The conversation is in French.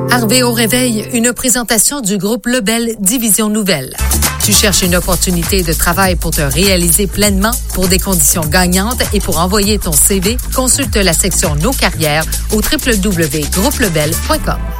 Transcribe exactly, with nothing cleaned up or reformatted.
Harvey au réveil, une présentation du groupe Lebel Division Nouvelle. Tu cherches une opportunité de travail pour te réaliser pleinement, pour des conditions gagnantes et pour envoyer ton C V, consulte la section Nos carrières au w w w point groupe lebel point com.